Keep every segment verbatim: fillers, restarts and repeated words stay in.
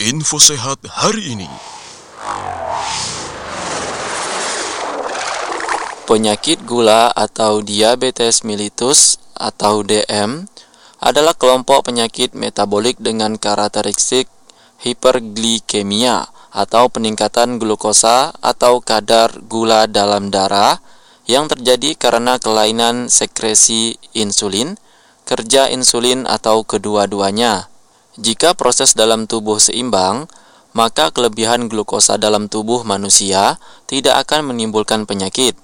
Info sehat hari ini. Penyakit gula atau diabetes mellitus atau D M adalah kelompok penyakit metabolik dengan karakteristik hiperglikemia atau peningkatan glukosa atau kadar gula dalam darah yang terjadi karena kelainan sekresi insulin, kerja insulin atau kedua-duanya. Jika proses dalam tubuh seimbang, maka kelebihan glukosa dalam tubuh manusia tidak akan menimbulkan penyakit.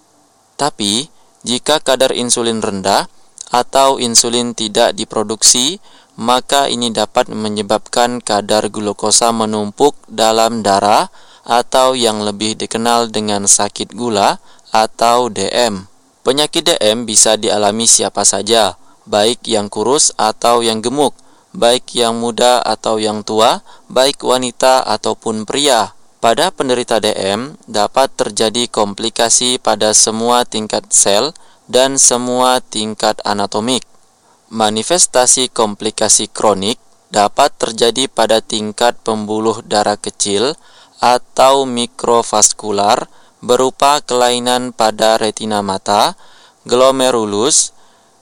Tapi, jika kadar insulin rendah atau insulin tidak diproduksi, maka ini dapat menyebabkan kadar glukosa menumpuk dalam darah atau yang lebih dikenal dengan sakit gula atau D M. Penyakit D M bisa dialami siapa saja, baik yang kurus atau yang gemuk, baik yang muda atau yang tua, baik wanita ataupun pria. Pada penderita D M, dapat terjadi komplikasi pada semua tingkat sel dan semua tingkat anatomik. Manifestasi komplikasi kronik dapat terjadi pada tingkat pembuluh darah kecil atau mikrovaskular berupa kelainan pada retina mata, glomerulus,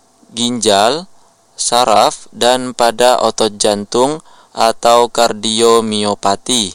ginjal, saraf, dan pada otot jantung atau kardiomiopati.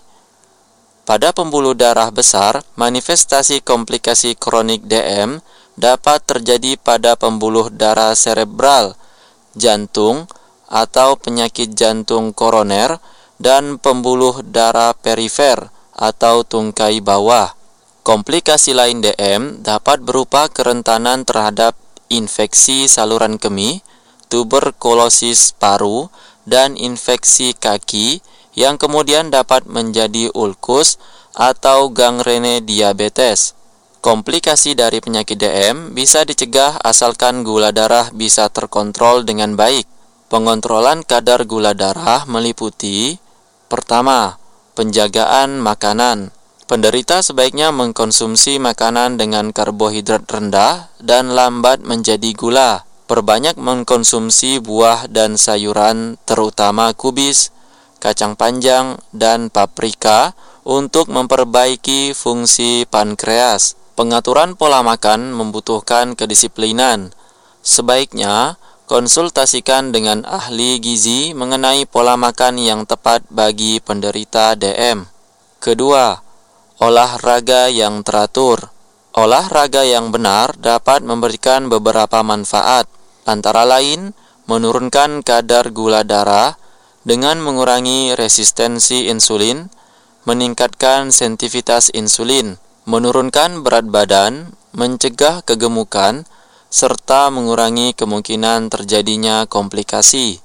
Pada pembuluh darah besar, manifestasi komplikasi kronik D M dapat terjadi pada pembuluh darah serebral, jantung atau penyakit jantung koroner, dan pembuluh darah perifer atau tungkai bawah. Komplikasi lain D M dapat berupa kerentanan terhadap infeksi saluran kemih, tuberkulosis paru, dan infeksi kaki yang kemudian dapat menjadi ulkus atau gangrene diabetes. Komplikasi dari penyakit D M bisa dicegah asalkan gula darah bisa terkontrol dengan baik. Pengontrolan kadar gula darah meliputi: pertama, penjagaan makanan. Penderita sebaiknya mengkonsumsi makanan dengan karbohidrat rendah dan lambat menjadi gula. Perbanyak mengkonsumsi buah dan sayuran terutama kubis, kacang panjang, dan paprika untuk memperbaiki fungsi pankreas. Pengaturan pola makan membutuhkan kedisiplinan. Sebaiknya konsultasikan dengan ahli gizi mengenai pola makan yang tepat bagi penderita D M. Kedua, olahraga yang teratur. Olahraga yang benar dapat memberikan beberapa manfaat, antara lain menurunkan kadar gula darah dengan mengurangi resistensi insulin, meningkatkan sensitivitas insulin, menurunkan berat badan, mencegah kegemukan, serta mengurangi kemungkinan terjadinya komplikasi.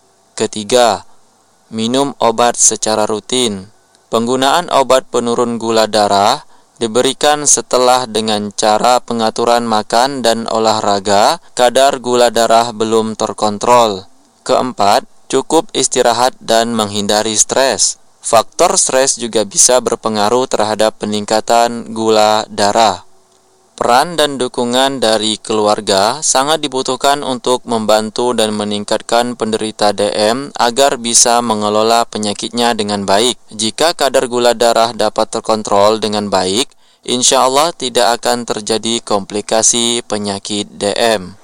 Ketiga, minum obat secara rutin. Penggunaan obat penurun gula darah diberikan setelah dengan cara pengaturan makan dan olahraga kadar gula darah belum terkontrol. Keempat, cukup istirahat dan menghindari stres. Faktor stres juga bisa berpengaruh terhadap peningkatan gula darah. Peran dan dukungan dari keluarga sangat dibutuhkan untuk membantu dan meningkatkan penderita D M agar bisa mengelola penyakitnya dengan baik. Jika kadar gula darah dapat terkontrol dengan baik, insya Allah tidak akan terjadi komplikasi penyakit D M.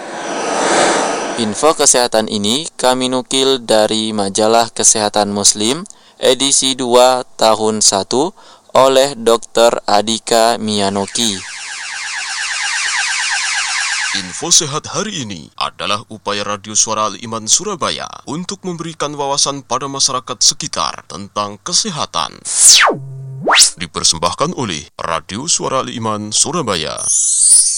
Info kesehatan ini kami nukil dari majalah Kesehatan Muslim edisi dua tahun satu oleh dokter Adika Miyanoki. Info sehat hari ini adalah upaya Radio Suara Al-Iman Surabaya untuk memberikan wawasan pada masyarakat sekitar tentang kesehatan. Dipersembahkan oleh Radio Suara Al-Iman Surabaya.